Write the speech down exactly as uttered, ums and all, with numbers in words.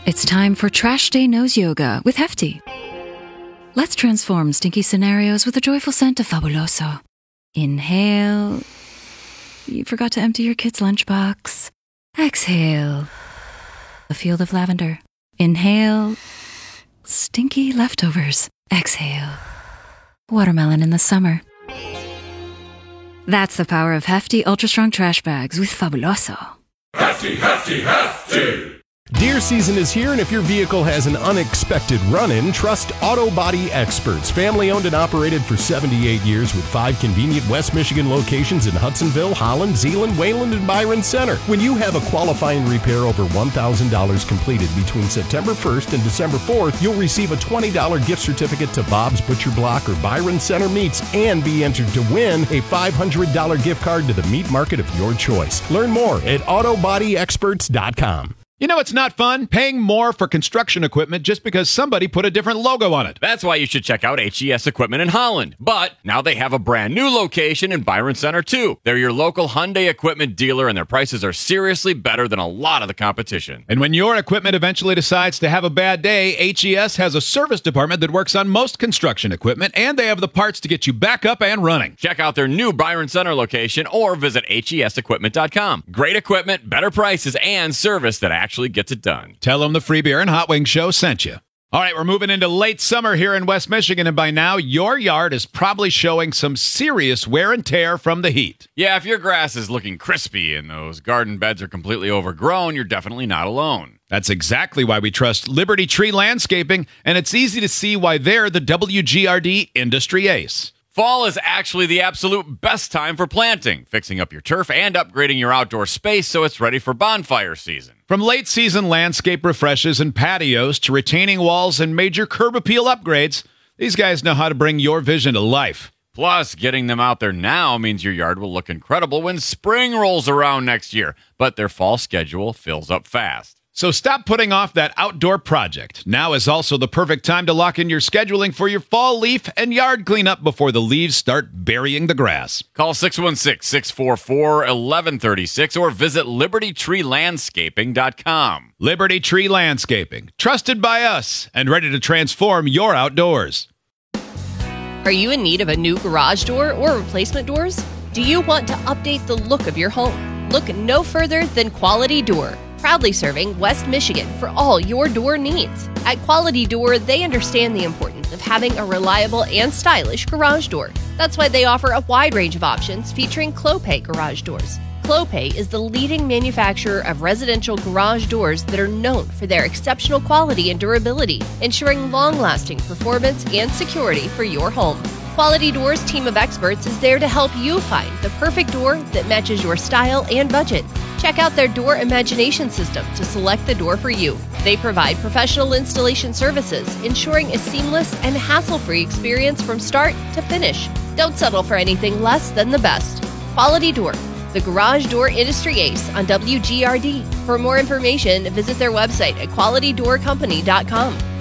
It's time for Trash Day Nose Yoga with Hefty. Let's transform stinky scenarios with the joyful scent of Fabuloso. Inhale. You forgot to empty your kid's lunchbox. Exhale. A field of lavender. Inhale. Stinky leftovers. Exhale. Watermelon in the summer. That's the power of Hefty Ultra Strong Trash Bags with Fabuloso. Hefty, hefty, hefty! Deer season is here, and if your vehicle has an unexpected run-in, trust Auto Body Experts. Family owned and operated for seventy-eight years with five convenient West Michigan locations in Hudsonville, Holland, Zeeland, Wayland, and Byron Center. When you have a qualifying repair over one thousand dollars completed between September first and December fourth, you'll receive a twenty dollars gift certificate to Bob's Butcher Block or Byron Center Meats and be entered to win a five hundred dollars gift card to the meat market of your choice. Learn more at auto body experts dot com. You know it's not fun? Paying more for construction equipment just because somebody put a different logo on it. That's why you should check out H E S Equipment in Holland. But now they have a brand new location in Byron Center, too. They're your local Hyundai equipment dealer, and their prices are seriously better than a lot of the competition. And when your equipment eventually decides to have a bad day, H E S has a service department that works on most construction equipment, and they have the parts to get you back up and running. Check out their new Byron Center location or visit H E S equipment dot com. Great equipment, better prices, and service that actually gets it done. Tell them the Free Beer and Hot Wings Show sent you. All right, we're moving into late summer here in West Michigan, and by now, your yard is probably showing some serious wear and tear from the heat. Yeah, if your grass is looking crispy and those garden beds are completely overgrown, you're definitely not alone. That's exactly why we trust Liberty Tree Landscaping, and it's easy to see why they're the W G R D industry ace. Fall is actually the absolute best time for planting, fixing up your turf, and upgrading your outdoor space so it's ready for bonfire season. From late-season landscape refreshes and patios to retaining walls and major curb appeal upgrades, these guys know how to bring your vision to life. Plus, getting them out there now means your yard will look incredible when spring rolls around next year, but their fall schedule fills up fast. So stop putting off that outdoor project. Now is also the perfect time to lock in your scheduling for your fall leaf and yard cleanup before the leaves start burying the grass. Call six one six, six four four, one one three six or visit liberty tree landscaping dot com. Liberty Tree Landscaping, trusted by us and ready to transform your outdoors. Are you in need of a new garage door or replacement doors? Do you want to update the look of your home? Look no further than Quality Door. Proudly serving West Michigan for all your door needs. At Quality Door, they understand the importance of having a reliable and stylish garage door. That's why they offer a wide range of options featuring Clopay garage doors. Clopay is the leading manufacturer of residential garage doors that are known for their exceptional quality and durability, ensuring long-lasting performance and security for your home. Quality Doors' team of experts is there to help you find the perfect door that matches your style and budget. Check out their Door Imagination System to select the door for you. They provide professional installation services, ensuring a seamless and hassle-free experience from start to finish. Don't settle for anything less than the best. Quality Door, the garage door industry ace on W G R D. For more information, visit their website at quality door company dot com.